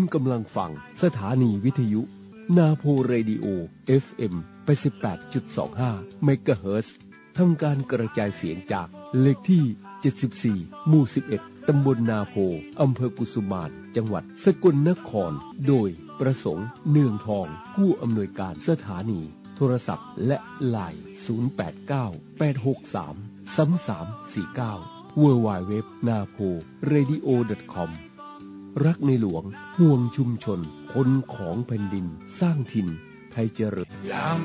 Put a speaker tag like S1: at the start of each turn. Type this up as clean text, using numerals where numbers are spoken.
S1: กำลังฟังสถานีวิทยุนาโพเรดิโอ FM 88.25 เมกะเฮิรตซ์ทำการกระจายเสียงจากเลขที่74หมู่11ตำบลนาโพอำเภอกุสุมานจังหวัดสกลนครโดยประสงค์เนืองทองผู้อำนวยการสถานีโทรศัพท์และไลน์0898633349 www.naporadio.com รักในหลวงห่วงชุมชนคนของแผ่นดินสร้างถิ่นไทยเจริญ